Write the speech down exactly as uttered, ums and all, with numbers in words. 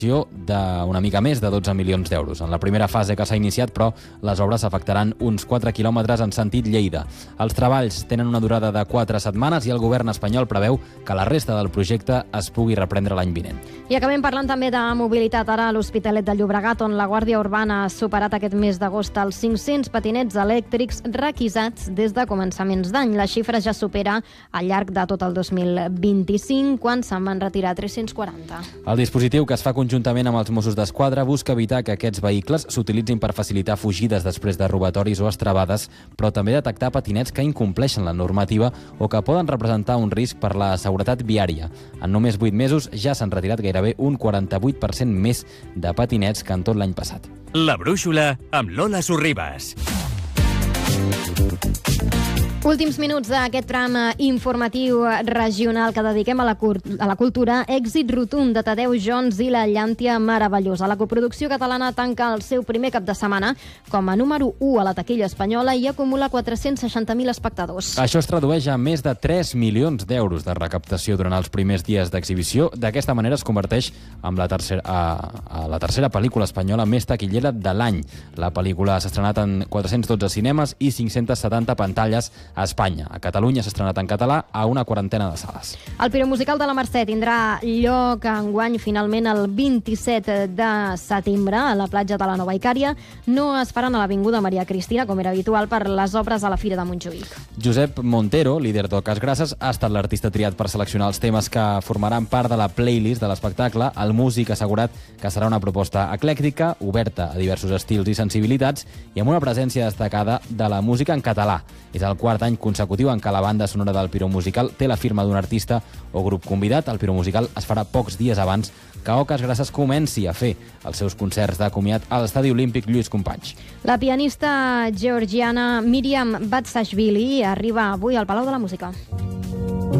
d'una mica més de dotze milions d'euros. En la primera fase que s'ha iniciat, però, les obres afectaran uns quatre quilòmetres en sentit Lleida. Els treballs tenen una durada de quatre setmanes i el govern espanyol preveu que la resta del projecte es pugui reprendre l'any vinent. I acabem parlant també de mobilitat. Ara a l'Hospitalet de Llobregat, on la Guàrdia Urbana ha superat aquest mes d'agost els cinc-cents patinets elèctrics requisats des de començaments d'any. La xifra ja supera al llarg de tot el dos mil vint-i-cinc, quan se'n van retirar tres-cents quaranta. El dispositiu, que es fa conjuntament amb els Mossos d'Esquadra, busca evitar que aquests vehicles s'utilitzin per facilitar fugides després de robatoris o estrabades, però també detectar patinets que incompleixen la normativa o que poden representar un risc per la seguretat viària. En només vuit mesos ja s'han retirat gairebé un quaranta-vuit per cent més de patinets que en tot l'any passat. La Brúixola amb Lola Sorribas. Últims minuts d'aquest tram informatiu regional que dediquem a la, a la cultura. Èxit rotund de Tadeu Jones i la Llàntia Meravellosa. La coproducció catalana tanca el seu primer cap de setmana com a número u a la taquilla espanyola i acumula quatre-cents seixanta mil espectadors. Això es tradueix a més de tres milions d'euros de recaptació durant els primers dies d'exhibició. D'aquesta manera es converteix en la tercera, a, a la tercera pel·lícula espanyola més taquillera de l'any. La pel·lícula s'ha estrenat en quatre-cents dotze cinemes i cinc-cents setanta pantalles a Espanya. A Catalunya s'ha estrenat en català a una quarantena de sales. El piromusical de la Mercè tindrà lloc enguany finalment el vint-i-set de setembre a la platja de la Nova Icària. No es faran a l'Avinguda Maria Cristina, com era habitual per les obres a la Fira de Montjuïc. Josep Montero, líder d'Oques Grasses, ha estat l'artista triat per seleccionar els temes que formaran part de la playlist de l'espectacle. El músic ha assegurat que serà una proposta eclèctica, oberta a diversos estils i sensibilitats i amb una presència destacada de la música en català. És el quart any consecutiu en què la banda sonora del piromusical té la firma d'un artista o grup convidat. El piromusical es farà pocs dies abans que Oques Grasses comenci a fer els seus concerts de comiat a l'Estadi Olímpic Lluís Companys. La pianista georgiana Miriam Batsashvili arriba avui al Palau de la Música.